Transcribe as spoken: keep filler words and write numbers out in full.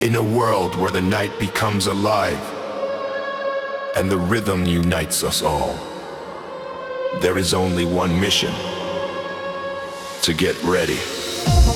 In a world where the night becomes alive and the rhythm unites us all, there is only one mission: to get ready.